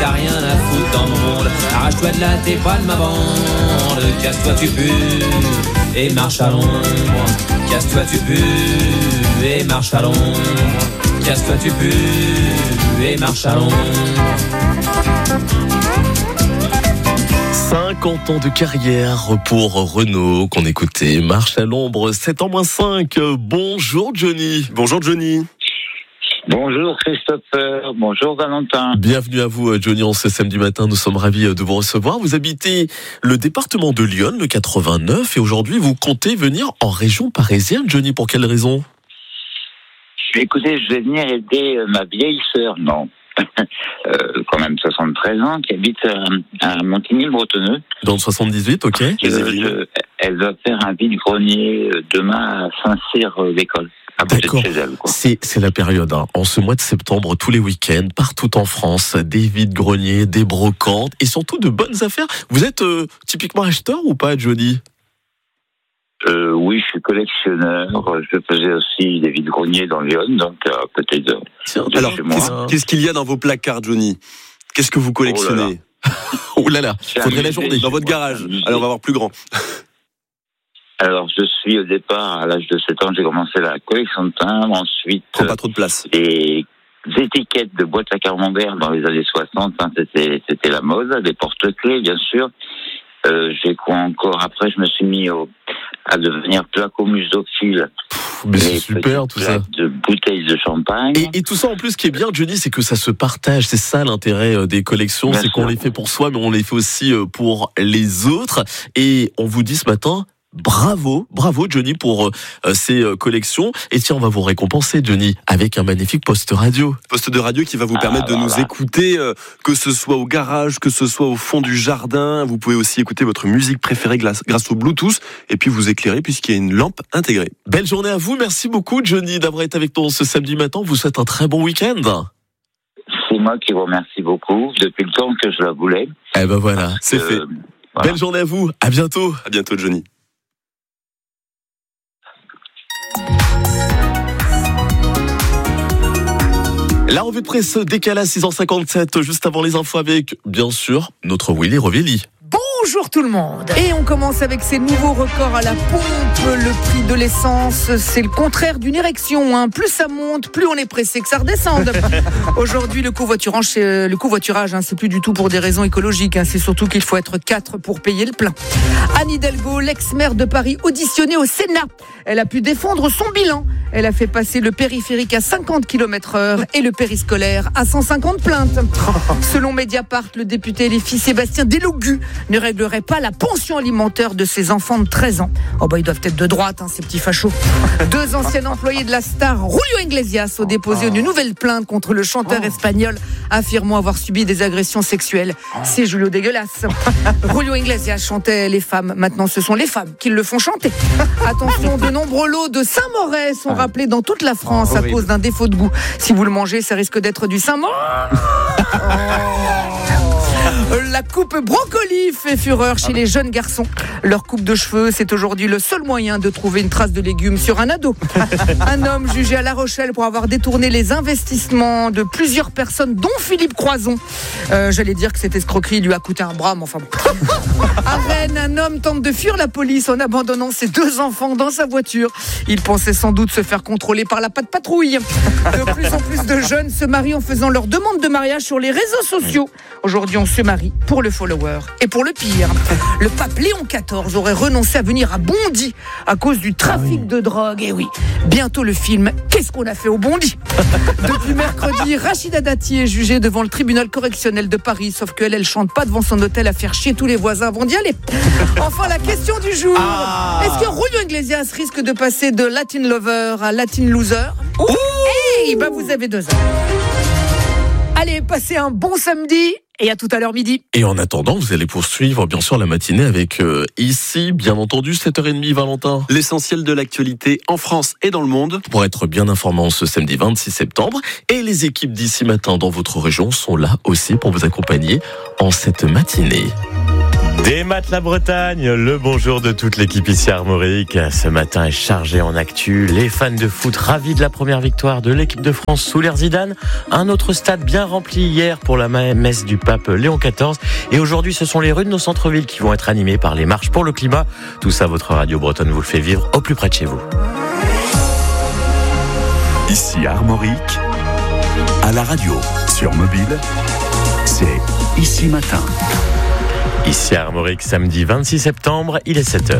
t'as rien à foutre dans le monde. Arrache-toi de là, t'es pas de ma bande. Casse-toi, tu pues, et marche à l'ombre. Casse-toi, tu pues, et marche à l'ombre. Casse-toi, tu pues, et marche à l'ombre. 50 ans de carrière pour Renault qu'on écoutait. Marche à l'ombre, 7h-5. Bonjour Johnny. Bonjour Johnny. Bonjour Christopher, bonjour Valentin. Bienvenue à vous Johnny, en ce samedi matin, nous sommes ravis de vous recevoir. Vous habitez le département de Lyon, le 89, et aujourd'hui vous comptez venir en région parisienne. Johnny, pour quelle raison ? Écoutez, je vais venir aider ma vieille sœur, quand même 73 ans, qui habite à Montigny-le-Bretonneux. Dans le 78, ok. Elle va faire un vide-grenier demain à Saint-Cyr-l'École. D'accord, c'est la période. En ce mois de septembre, tous les week-ends, partout en France, des vides-greniers, des brocantes et surtout de bonnes affaires. Vous êtes typiquement acheteur ou pas, Johnny ? Oui, je suis collectionneur. Je faisais aussi des vides-greniers dans Lyon, donc à côté de Alors, chez moi. qu'est-ce qu'il y a dans vos placards, Johnny ? Qu'est-ce que vous collectionnez ? Oh là là, faudrait la journée. Dans votre garage. Allez, on va voir plus grand. Alors, je suis au départ, à l'âge de 7 ans, j'ai commencé la collection de timbres. Ensuite, Prends pas trop de place. des étiquettes de boîtes à camembert dans les années 60. C'était la mode. Des porte-clés, bien sûr. J'ai quoi encore ? Après, je me suis mis à devenir placomusophile. Mais c'est super tout ça. De bouteilles de champagne. Et tout ça en plus, ce qui est bien, Johnny, c'est que ça se partage. C'est ça l'intérêt des collections, bien c'est sûr. Qu'on les fait pour soi, mais on les fait aussi pour les autres. Et on vous dit ce matin, bravo Johnny pour ces collections. Et tiens, on va vous récompenser, Johnny, avec un magnifique poste radio. Poste de radio qui va vous permettre de nous écouter, que ce soit au garage, que ce soit au fond du jardin. Vous pouvez aussi écouter votre musique préférée grâce au Bluetooth et puis vous éclairer puisqu'il y a une lampe intégrée. Belle journée à vous. Merci beaucoup, Johnny, d'avoir été avec nous ce samedi matin. On vous souhaite un très bon week-end. C'est moi qui vous remercie beaucoup depuis le temps que je la voulais. Eh ben voilà, c'est fait. Voilà. Belle journée à vous. À bientôt. À bientôt, Johnny. La revue de presse décale à 6h57, juste avant les infos avec, bien sûr, notre Willy Revelli. Bonjour tout le monde. Et on commence avec ces nouveaux records à la pompe. Le prix de l'essence, c'est le contraire d'une érection. Plus ça monte, plus on est pressé que ça redescende. Aujourd'hui, le covoiturage, c'est plus du tout pour des raisons écologiques. C'est surtout qu'il faut être 4 pour payer le plein. Anne Hidalgo, l'ex-maire de Paris, auditionnée au Sénat. Elle a pu défendre son bilan. Elle a fait passer le périphérique à 50 km/h et le périscolaire à 150 plaintes. Selon Mediapart, le député LFI Sébastien Delogu ne réglerait pas la pension alimentaire de ses enfants de 13 ans. Ils doivent être de droite, ces petits fachos. 2 anciens employés de la star, Julio Iglesias, ont déposé une nouvelle plainte contre le chanteur espagnol, affirmant avoir subi des agressions sexuelles. C'est Julio dégueulasse. Julio Iglesias chantait les femmes. Maintenant, ce sont les femmes qui le font chanter. Attention, de nombreux lots de Saint-Morez sont rappelés dans toute la France à cause d'un défaut de goût. Si vous le mangez, ça risque d'être du Saint-Morez. La coupe brocoli fait fureur chez les jeunes garçons. Leur coupe de cheveux, c'est aujourd'hui le seul moyen de trouver une trace de légumes sur un ado. Un homme jugé à La Rochelle pour avoir détourné les investissements de plusieurs personnes, dont Philippe Croizon. J'allais dire que cette escroquerie lui a coûté un bras, mais enfin bon. À Rennes, un homme tente de fuir la police en abandonnant ses 2 enfants dans sa voiture. Il pensait sans doute se faire contrôler par la patrouille. De plus en plus de jeunes se marient en faisant leur demande de mariage sur les réseaux sociaux. Aujourd'hui, on se marie pour le follower et pour le pire. Le pape Léon XIV aurait renoncé à venir à Bondy à cause du trafic de drogue. Et oui, bientôt le film « Qu'est-ce qu'on a fait au Bondy ?» Depuis mercredi, Rachida Dati est jugée devant le tribunal correctionnel de Paris. Sauf qu'elle, elle chante pas devant son hôtel à faire chier tous les voisins avant d'y aller. Enfin, la question du jour. Est-ce que Julio Iglesias risque de passer de Latin Lover à Latin Loser ? Vous avez 2 heures. Allez, passez un bon samedi. Et à tout à l'heure midi. Et en attendant, vous allez poursuivre bien sûr la matinée avec ici, bien entendu, 7h30, Valentin. L'essentiel de l'actualité en France et dans le monde. Pour être bien informé ce samedi 26 septembre. Et les équipes d'ici matin dans votre région sont là aussi pour vous accompagner en cette matinée. Des maths la Bretagne, le bonjour de toute l'équipe ici à Armorique. Ce matin est chargé en actu. Les fans de foot ravis de la première victoire de l'équipe de France sous l'ère Zidane. Un autre stade bien rempli hier pour la messe du pape Léon XIV. Et aujourd'hui, ce sont les rues de nos centres-villes qui vont être animées par les marches pour le climat. Tout ça, votre radio bretonne vous le fait vivre au plus près de chez vous. Ici à Armorique, à la radio, sur mobile, c'est Ici Matin. Ici à Armorique, samedi 26 septembre, il est 7h.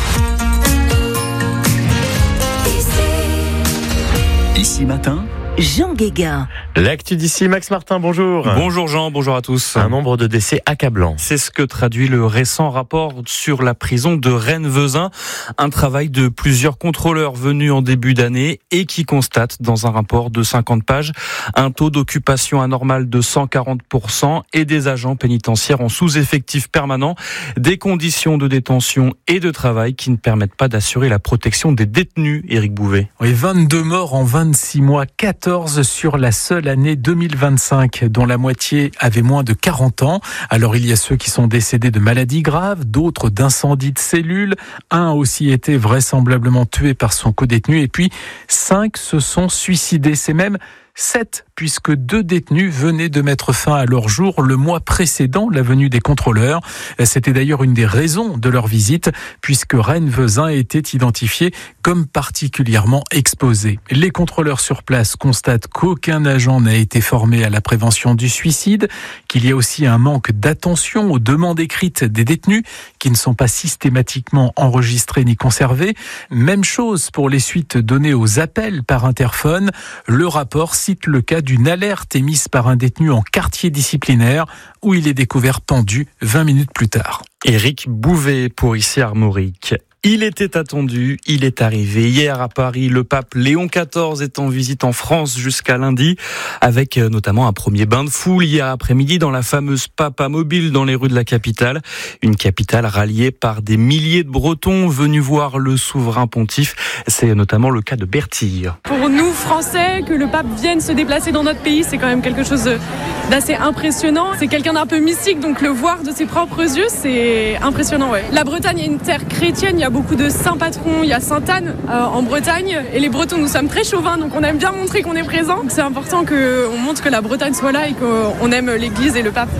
Ici Matin, Jean Guéguin. L'actu d'ici, Max Martin, bonjour. Bonjour Jean, bonjour à tous. Un nombre de décès accablant. C'est ce que traduit le récent rapport sur la prison de Rennes-Vezin. Un travail de plusieurs contrôleurs venus en début d'année et qui constate dans un rapport de 50 pages un taux d'occupation anormal de 140% et des agents pénitentiaires en sous-effectif permanent, des conditions de détention et de travail qui ne permettent pas d'assurer la protection des détenus. Éric Bouvet. Oui, 22 morts en 26 mois, 14 sur la seule année 2025, dont la moitié avait moins de 40 ans. Alors il y a ceux qui sont décédés de maladies graves, d'autres d'incendies de cellules. Un a aussi été vraisemblablement tué par son codétenu et puis 5 se sont suicidés. C'est même 7, puisque 2 détenus venaient de mettre fin à leur jour le mois précédent la venue des contrôleurs. C'était d'ailleurs une des raisons de leur visite, puisque Rennes-Vezin était identifié comme particulièrement exposé. Les contrôleurs sur place constatent qu'aucun agent n'a été formé à la prévention du suicide, qu'il y a aussi un manque d'attention aux demandes écrites des détenus, qui ne sont pas systématiquement enregistrées ni conservées. Même chose pour les suites données aux appels par interphone. Le rapport cite le cas d'une alerte émise par un détenu en quartier disciplinaire où il est découvert pendu 20 minutes plus tard. Éric Bouvet pour Ici Armorique. Il était attendu, il est arrivé hier à Paris. Le pape Léon XIV est en visite en France jusqu'à lundi, avec notamment un premier bain de foule hier après-midi dans la fameuse Papa Mobile dans les rues de la capitale. Une capitale ralliée par des milliers de Bretons venus voir le souverain pontife. C'est notamment le cas de Bertille. Pour nous, Français, que le pape vienne se déplacer dans notre pays, c'est quand même quelque chose d'assez impressionnant. C'est quelqu'un d'un peu mystique, donc le voir de ses propres yeux, c'est impressionnant. Ouais. La Bretagne est une terre chrétienne, il y a beaucoup de saints patrons, il y a Sainte-Anne en Bretagne, et les Bretons, nous sommes très chauvins, donc on aime bien montrer qu'on est présent. Donc c'est important qu'on montre que la Bretagne soit là et qu'on aime l'Église et le pape.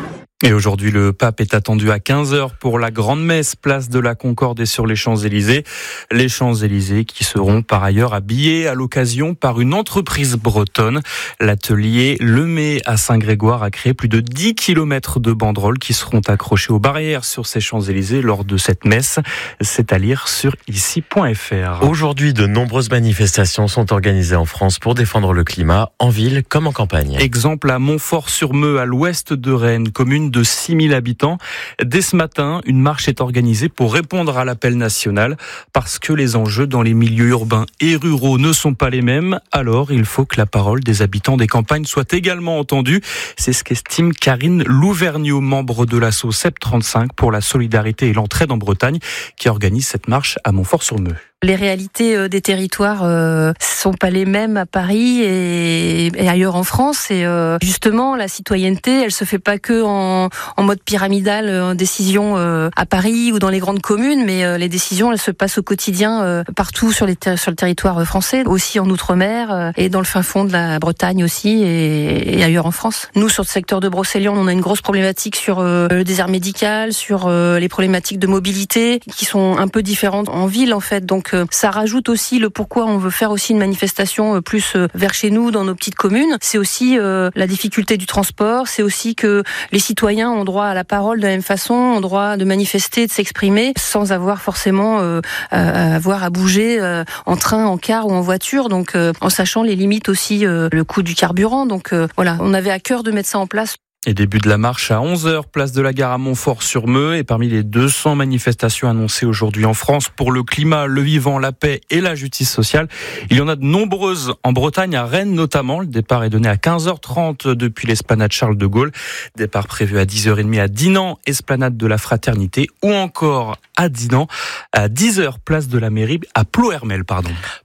Et aujourd'hui, le pape est attendu à 15h pour la grande messe, place de la Concorde et sur les Champs-Élysées. Les Champs-Élysées qui seront par ailleurs habillés à l'occasion par une entreprise bretonne. L'atelier Lemay à Saint-Grégoire a créé plus de 10 km de banderoles qui seront accrochées aux barrières sur ces Champs-Élysées lors de cette messe. C'est à lire sur ici.fr. Aujourd'hui, de nombreuses manifestations sont organisées en France pour défendre le climat, en ville comme en campagne. Exemple à Montfort-sur-Meux, à l'ouest de Rennes, commune de 6000 habitants. Dès ce matin, une marche est organisée pour répondre à l'appel national parce que les enjeux dans les milieux urbains et ruraux ne sont pas les mêmes. Alors, il faut que la parole des habitants des campagnes soit également entendue. C'est ce qu'estime Karine Louvergnot, membre de l'asso CEP35 pour la solidarité et l'entraide en Bretagne, qui organise cette marche à Montfort-sur-Meux. Les réalités des territoires sont pas les mêmes à Paris et ailleurs en France. Et justement, la citoyenneté, elle se fait pas que en mode pyramidal, en décision à Paris ou dans les grandes communes, mais les décisions, elles se passent au quotidien partout sur le territoire français, aussi en Outre-mer et dans le fin fond de la Bretagne aussi et ailleurs en France. Nous, sur le secteur de Brocéliande, on a une grosse problématique sur le désert médical, sur les problématiques de mobilité qui sont un peu différentes en ville en fait. Donc ça rajoute aussi le pourquoi on veut faire aussi une manifestation plus vers chez nous, dans nos petites communes. C'est aussi la difficulté du transport, c'est aussi que les citoyens ont droit à la parole de la même façon, ont droit de manifester, de s'exprimer, sans avoir forcément avoir à bouger en train, en car ou en voiture, donc en sachant les limites aussi, le coût du carburant. Donc voilà, on avait à cœur de mettre ça en place. Et début de la marche à 11h, place de la Gare à Montfort-sur-Meux. Et parmi les 200 manifestations annoncées aujourd'hui en France pour le climat, le vivant, la paix et la justice sociale, il y en a de nombreuses en Bretagne, à Rennes notamment. Le départ est donné à 15h30 depuis l'esplanade Charles de Gaulle. Départ prévu à 10h30 à Dinan, esplanade de la Fraternité, ou encore à Dinan, à 10h, place de la Mairie, à Ploërmel,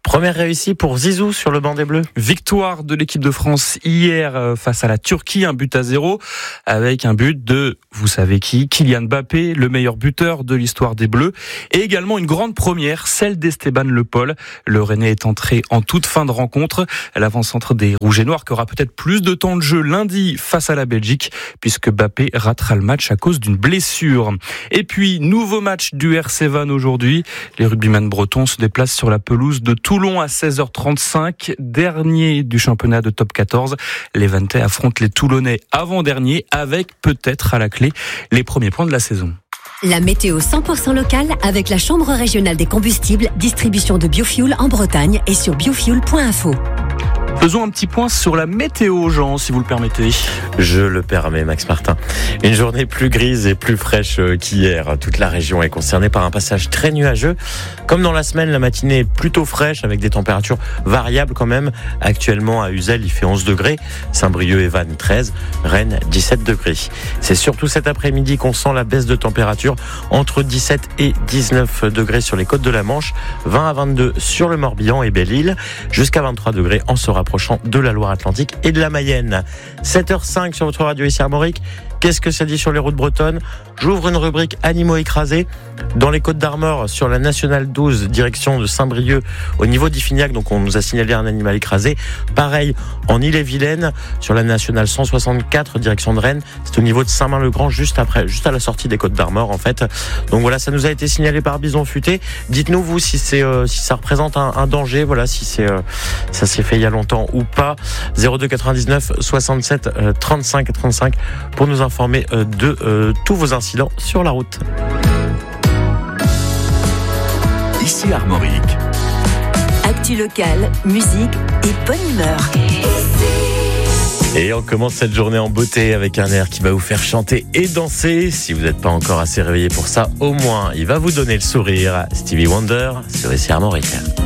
Première réussie pour Zizou sur le banc des Bleus. Victoire de l'équipe de France hier face à la Turquie, 1-0 avec un but de, vous savez qui, Kylian Mbappé, le meilleur buteur de l'histoire des Bleus, et également une grande première, celle d'Esteban Le Pol. Le Rennais est entré en toute fin de rencontre. L'avant-centre des Rouges et Noirs qui aura peut-être plus de temps de jeu lundi face à la Belgique, puisque Mbappé ratera le match à cause d'une blessure. Et puis, nouveau match du RC Vannes aujourd'hui. Les rugbymen bretons se déplacent sur la pelouse de Toulon à 16h35, dernier du championnat de top 14. Les Vanntais affrontent les Toulonnais avant-dernier, avec peut-être à la clé les premiers points de la saison. La météo 100% locale avec la Chambre régionale des combustibles, distribution de biofuel en Bretagne et sur biofuel.info. Faisons un petit point sur la météo, Jean, si vous le permettez. Je le permets, Max Martin. Une journée plus grise et plus fraîche qu'hier. Toute la région est concernée par un passage très nuageux. Comme dans la semaine, la matinée est plutôt fraîche avec des températures variables quand même. Actuellement, à Uzès, il fait 11 degrés. Saint-Brieuc et Vannes, 13. Rennes, 17 degrés. C'est surtout cet après-midi qu'on sent la baisse de température entre 17 et 19 degrés sur les côtes de la Manche, 20 à 22 sur le Morbihan et Belle-Île, jusqu'à 23 degrés en se rapprochant de la Loire-Atlantique et de la Mayenne. 7h05 sur votre radio ici Armorique. Qu'est-ce que ça dit sur les routes bretonnes ? J'ouvre une rubrique animaux écrasés. Dans les Côtes d'Armor, sur la Nationale 12, direction de Saint-Brieuc, au niveau d'Iffignac, donc on nous a signalé un animal écrasé. Pareil, en Ille-et-Vilaine, sur la Nationale 164, direction de Rennes. C'est au niveau de Saint-Main-le-Grand, juste à la sortie des Côtes d'Armor, en fait. Donc voilà, ça nous a été signalé par Bison Futé. Dites-nous, vous, si ça représente un danger, voilà, si ça s'est fait il y a longtemps ou pas. 02 99 67 35 35 pour nous informer de tous vos incidents sur la route. Ici Armorique. Actu locale, musique et bonne humeur. Et on commence cette journée en beauté avec un air qui va vous faire chanter et danser. Si vous n'êtes pas encore assez réveillé pour ça, au moins il va vous donner le sourire. Stevie Wonder sur ici Armorique.